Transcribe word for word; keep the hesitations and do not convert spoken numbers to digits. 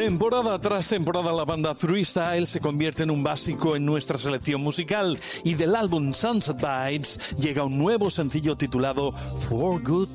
Temporada tras temporada la banda Three Style se convierte en un básico en nuestra selección musical y del álbum Sunset Vibes llega un nuevo sencillo titulado For Good